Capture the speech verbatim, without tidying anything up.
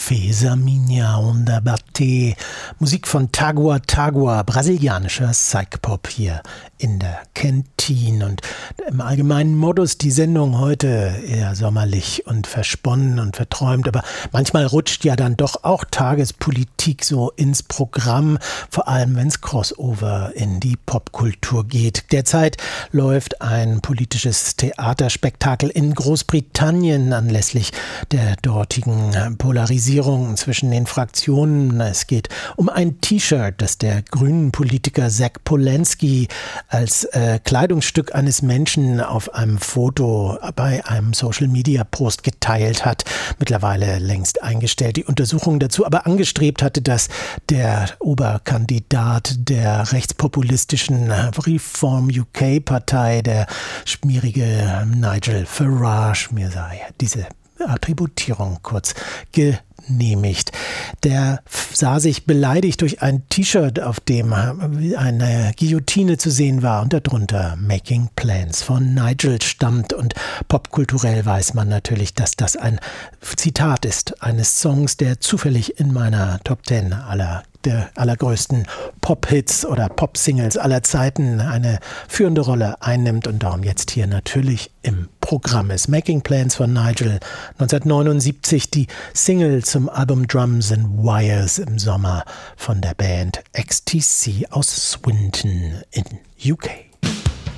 Fesa minha onda bate. Musik von Tagua Tagua, brasilianischer Psych-Pop hier in der Kantine. Und im allgemeinen Modus die Sendung heute eher sommerlich und versponnen und verträumt. Aber manchmal rutscht ja dann doch auch Tagespolitik so ins Programm, vor allem wenn es Crossover in die Popkultur geht. Derzeit läuft ein politisches Theaterspektakel in Großbritannien anlässlich der dortigen Polarisierung zwischen den Fraktionen. Es geht um ein T-Shirt, das der grünen Politiker Zach Polanski als äh, Kleidungsstück eines Menschen auf einem Foto bei einem Social-Media-Post geteilt hat. Mittlerweile längst eingestellt. Die Untersuchung dazu aber angestrebt hatte, dass der Oberkandidat der rechtspopulistischen Reform U K-Partei, der schmierige Nigel Farage, mir sei diese Attributierung kurz genehmigt. Der sah sich beleidigt durch ein T-Shirt, auf dem eine Guillotine zu sehen war und darunter Making Plans von Nigel stammt. Und popkulturell weiß man natürlich, dass das ein Zitat ist eines Songs, der zufällig in meiner Top Ten aller der allergrößten Pop-Hits oder Pop-Singles aller Zeiten eine führende Rolle einnimmt und darum jetzt hier natürlich im Programm ist. Making Plans von Nigel, neunzehnhundertneunundsiebzig die Single zum Album Drums and Wires im Sommer von der Band X T C aus Swinton in U K.